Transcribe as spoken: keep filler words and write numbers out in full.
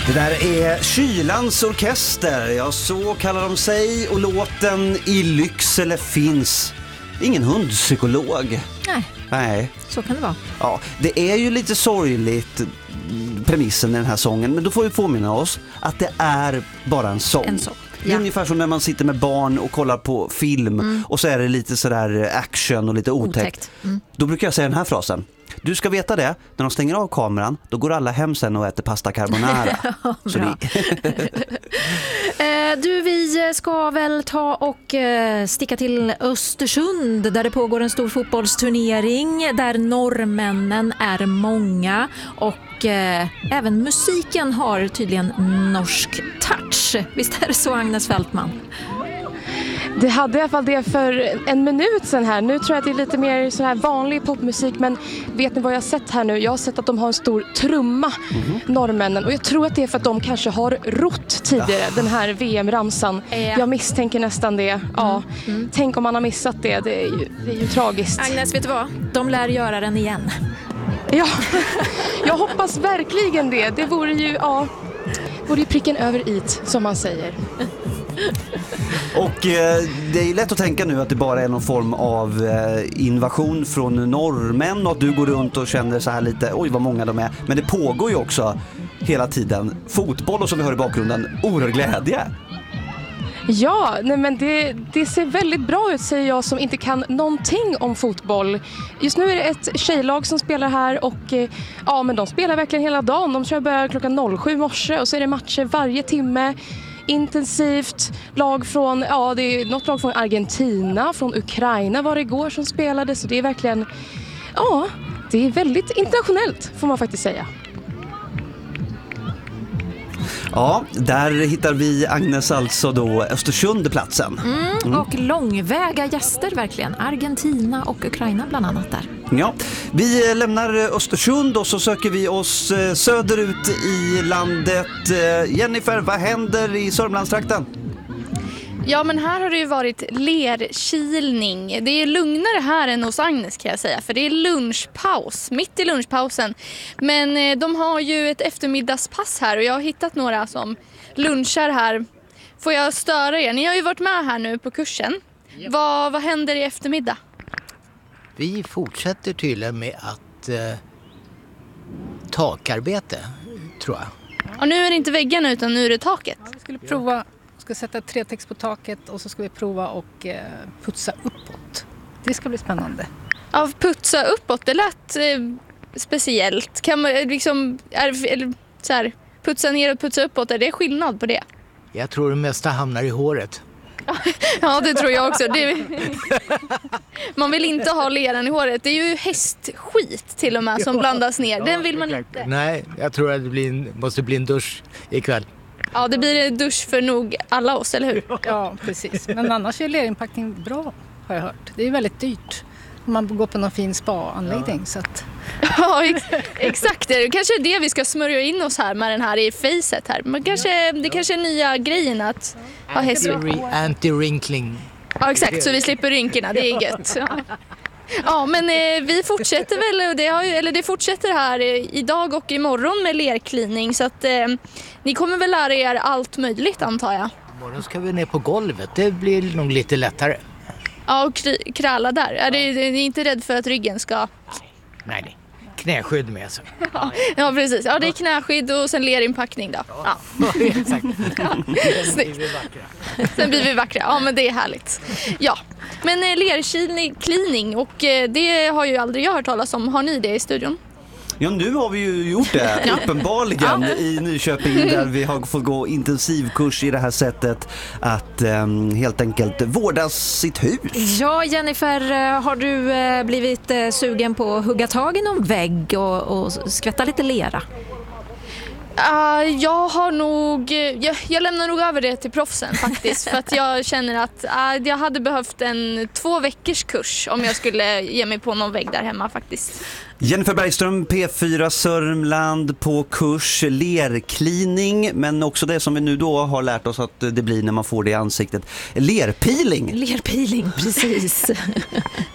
Det där är Kylans orkester, ja så kallar de sig, och låten I Lycksele finns ingen hundpsykolog. Nej, Nej, så kan det vara. Ja, det är ju lite sorgligt premissen i den här sången, men då får vi påminna oss att det är bara en sång. En sång. Det är Ja. ungefär som när man sitter med barn och kollar på film mm. och så är det lite sådär action och lite otäckt. Otäckt. Mm. Då brukar jag säga den här frasen. Du ska veta det, när de stänger av kameran, då går alla hem sen och äter pasta carbonara. Så det... eh, du, vi ska väl ta och eh, sticka till Östersund där det pågår en stor fotbollsturnering där norrmännen är många och eh, även musiken har tydligen norsk touch. Visst är det så, Agnes Fältman? Det hade i alla fall det för en minut sedan här. Nu tror jag att det är lite mer så här vanlig popmusik. Men vet ni vad jag har sett här nu? Jag har sett att de har en stor trumma, mm-hmm. norrmännen. Och jag tror att det är för att de kanske har rott tidigare, ah. den här V M-ramsan. Äh. Jag misstänker nästan det. Mm. Ja. Mm. Tänk om man har missat det. Det är ju, det är ju tragiskt. Agnes, vet du vad? De lär göra den igen. Ja, jag hoppas verkligen det. Det vore ju, ja, vore ju pricken över it, som man säger. Och eh, det är lätt att tänka nu att det bara är någon form av eh, invasion från norrmän och att du går runt och känner så här lite, oj vad många de är. Men det pågår ju också hela tiden fotboll och som vi hör i bakgrunden, oerhörd glädje. Ja, nej men det, det ser väldigt bra ut, säger jag som inte kan någonting om fotboll. Just nu är det ett tjejlag som spelar här och eh, ja, men de spelar verkligen hela dagen. De kör börjar klockan sju morse och så är det matcher varje timme. Intensivt, lag från, ja det är något lag från Argentina, från Ukraina var det igår som spelade, så det är verkligen, ja det är väldigt internationellt får man faktiskt säga. Ja, där hittar vi Agnes alltså då Östersundplatsen. Mm, mm. Och långväga gäster verkligen, Argentina och Ukraina bland annat där. Ja, vi lämnar Östersund och så söker vi oss söderut i landet. Jennifer, vad händer i Sörmlandstrakten? Ja, men här har det ju varit lerkilning. Det är lugnare här än hos Agnes kan jag säga, för det är lunchpaus, mitt i lunchpausen. Men de har ju ett eftermiddagspass här och jag har hittat några som lunchar här. Får jag störa er? Ni har ju varit med här nu på kursen. Yep. Vad, vad händer i eftermiddag? Vi fortsätter tydligen med att eh, takarbete, tror jag. Och nu är det inte väggarna utan nu är det taket. Ja, vi skulle prova, ska sätta tretext på taket och så ska vi prova och eh, putsa uppåt. Det ska bli spännande. Ja, putsa uppåt, det lät eh, speciellt. Kan man liksom, är, eller, så här, putsa ner och putsa uppåt, är det skillnad på det? Jag tror det mesta hamnar i håret. Ja, det tror jag också. Det, man vill inte ha leran i håret. Det är ju hästskit till och med som blandas ner. Den vill man inte. Nej, jag tror att det blir en, måste bli en dusch ikväll. Ja, det blir en dusch för nog alla oss, eller hur? Ja, precis. Men annars är lerinpackning bra, har jag hört. Det är väldigt dyrt om man går på någon fin spa-anläggning. Ja. Så att... Ja, ex- exakt. Det kanske är det vi ska smörja in oss här med den här i facet här. Men kanske, det kanske är nya grejen att ha häst. Anti-wrinkling. Ja, exakt. Så vi slipper rynkorna. Det är gött. Ja, ja men eh, vi fortsätter väl. Det, har ju, eller det fortsätter här eh, idag och imorgon med lerklining. Så att eh, ni kommer väl lära er allt möjligt, antar jag. Imorgon ska vi ner på golvet. Det blir nog lite lättare. Ja, och kr- kräla där. Är det, är ni inte rädd för att ryggen ska... Nej, nej. Knäskydd med sig. Ja, ja, precis. Ja, det är knäskydd och sen lerinpackning då. Ja, exakt. Ja, snyggt. Sen blir vi vackra. Ja, men det är härligt. Ja, men lerklining och det har ju aldrig jag hört talas om. Har ni det i studion? Ja, nu har vi ju gjort det, ja. Uppenbarligen, ja. I Nyköping där vi har fått gå intensivkurs i det här sättet att um, helt enkelt vårda sitt hus. Ja, Jennifer, har du uh, blivit uh, sugen på att hugga tag i någon vägg och, och skvätta lite lera? Uh, jag har nog jag, jag lämnar nog över det till proffsen faktiskt för att jag känner att uh, jag hade behövt en två veckors kurs om jag skulle ge mig på någon vägg där hemma faktiskt. Jennifer Bergström, P fyra Sörmland på kurs lerklining, men också det som vi nu då har lärt oss att det blir när man får det i ansiktet, lerpeeling. Lerpeeling, precis.